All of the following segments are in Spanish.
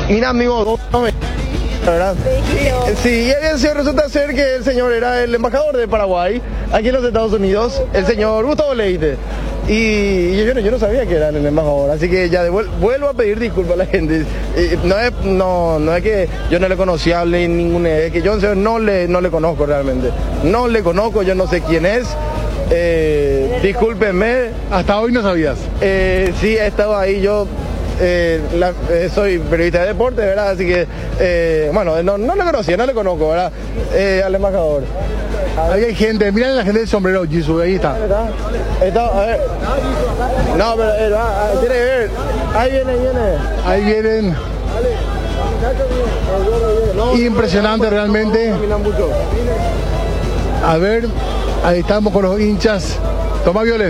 Mira, amigo, ¿verdad? Sí, y resulta ser que el señor era el embajador de Paraguay aquí en los Estados Unidos, el señor Gustavo Leite. Y yo no sabía que era el embajador, así que ya vuelvo a pedir disculpas a la gente. No es que yo no le conocía, hablé ninguna, es que yo en serio no le conozco realmente. No le conozco, yo no sé quién es. Discúlpenme. Hasta hoy no sabías. Sí, he estado ahí, yo soy periodista de deporte, ¿verdad? Así que, bueno, no le conocía, no le conozco, ¿verdad? Al embajador. Ahí hay gente, miren la gente del sombrero, Jesús, ahí está. A ver. No, pero tiene que ver. Ahí viene. Ahí vienen. Impresionante realmente. A ver, ahí estamos con los hinchas. Toma, Viole.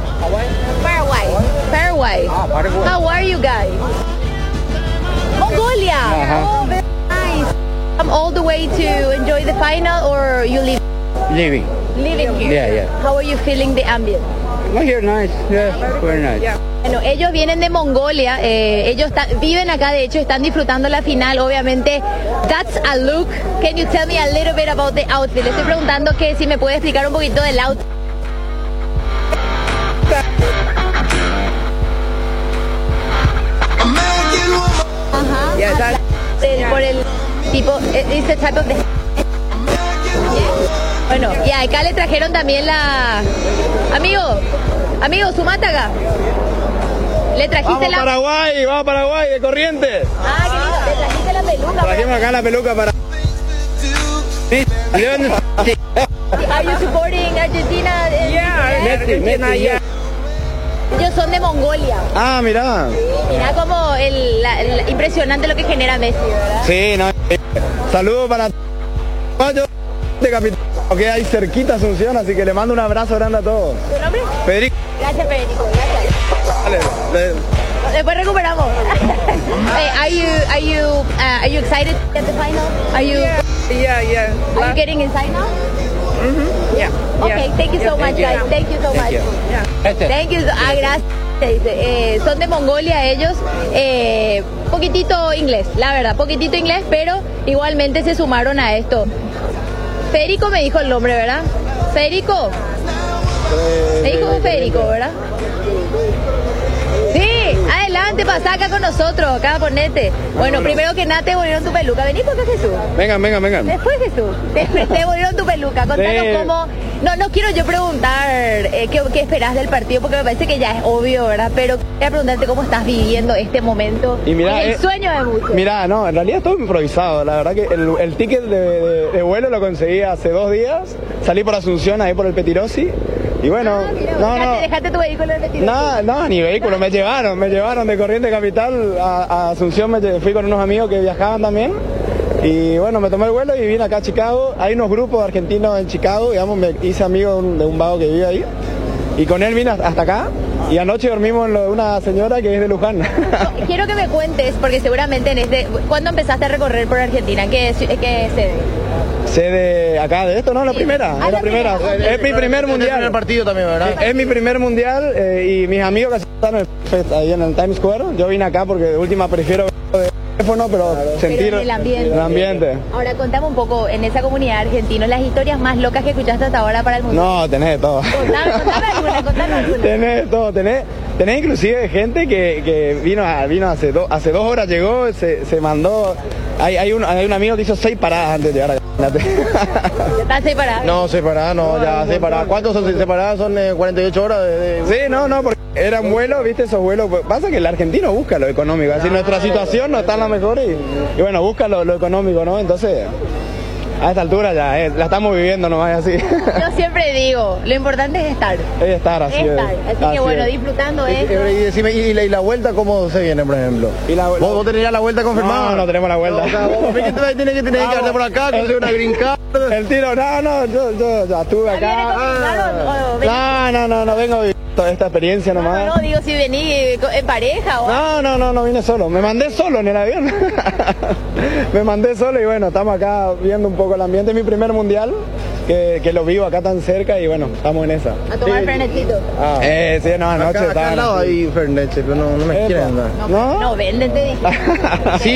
Paraguay. How are you guys? Mongolia. Oh, very nice. Come all the way to enjoy the final, or you live? Living Living here. Yeah. How are you feeling the ambience? Well, here nice, yeah, very nice. Bueno, ellos vienen de Mongolia, ellos viven acá, de hecho están disfrutando la final, obviamente. That's a look. Can you tell me a little bit about the outfit? Le estoy preguntando que si me puede explicar un poquito del outfit. Por el tipo, este type of the... Bueno, y acá le trajeron también la... Amigo, sumate acá. Le trajiste Vamos a Paraguay, de Corrientes. Ah, qué lindo, le trajiste la peluca. Trajimos acá la peluca para... Are you supporting Argentina? Argentina, yeah. Ellos son de Mongolia. Ah, mirá. Mirá como impresionante lo que genera Messi, ¿verdad? Sí, no. Saludos para de Capital, que hay cerquita Asunción, así que le mando un abrazo grande a todos. ¿Tu nombre? Federico. Gracias, Federico. Gracias. Dale. Después recuperamos. Are you excited to get the final? Are you? Yeah. Are you getting inside now? Yeah. Okay, thank you so much, guys. Thank you so much. Thank you. Gracias. Son de Mongolia ellos. Poquitito inglés, la verdad, poquitito inglés, pero igualmente se sumaron a esto. Federico me dijo el nombre, ¿verdad? Federico. Me dijo Federico, ¿verdad? Sí, adelante, pasá acá con nosotros, acá ponete. Bueno, primero que nada te volvieron tu peluca. Vení por acá, Jesús. Venga. Después, Jesús, te volvieron tu peluca. Contanos cómo... No quiero yo preguntar qué esperás del partido, porque me parece que ya es obvio, ¿verdad? Pero quería preguntarte cómo estás viviendo este momento. Y mira, el sueño de muchos. Mira, no, en realidad todo improvisado. La verdad que el ticket de vuelo lo conseguí hace 2 días. Salí por Asunción, ahí por el Petirosi. Y bueno, Dejaste tu vehículo en el Petirosi. No, ni vehículo, me llevaron de Corrientes Capital a Asunción, fui con unos amigos que viajaban también. Y bueno, me tomé el vuelo y vine acá a Chicago. Hay unos grupos argentinos en Chicago, digamos, me hice amigo de un vago que vive ahí. Y con él vine hasta acá. Y anoche dormimos en lo de una señora que es de Luján. Quiero que me cuentes, porque seguramente ¿cuándo empezaste a recorrer por Argentina? ¿Qué sede? Sede acá de esto, ¿no? La primera. Ah, es la primera. Es mi primer mundial. Es el primer partido también, ¿verdad? Es mi primer mundial y mis amigos que están ahí en el Times Square. Yo vine acá porque de última prefiero de teléfono, pero sentir el ambiente. Ahora contame un poco, en esa comunidad argentina, las historias más locas que escuchaste hasta ahora para el mundial. No, tenés de todo. Contame alguna. Tenés de todo, tenés inclusive gente que vino hace 2 horas, llegó, se mandó. Hay un amigo que hizo 6 paradas antes de llegar. ¿Estás separado? No, separada, ya separada. ¿Cuántos son separadas? Son 48 horas Sí, no, porque era un vuelo, viste, esos vuelos. Pasa que el argentino busca lo económico, así nuestra situación no está en la mejor y bueno, busca lo económico, ¿no? Entonces, a esta altura ya, la estamos viviendo nomás así. Yo siempre digo, lo importante es estar. Es estar, así es. Así que bueno, disfrutando esto. Y decime, ¿y la vuelta cómo se viene, por ejemplo? ¿Vos tenés ya la vuelta confirmada? No tenemos la vuelta. Vos tenés que quedarte por acá, que una green card. El tiro, yo ya estuve acá. No, vengo a vivir toda esta experiencia nomás. No, digo si vení en pareja o... No vine solo, me mandé solo en el avión. Me mandé solo y bueno, estamos acá viendo un poco el ambiente. Es mi primer mundial, que lo vivo acá tan cerca y bueno, estamos en esa. A tomar fernetito. Sí, no, anoche acá al lado hay fernet, pero no me quieren dar. No, véndete. Sí.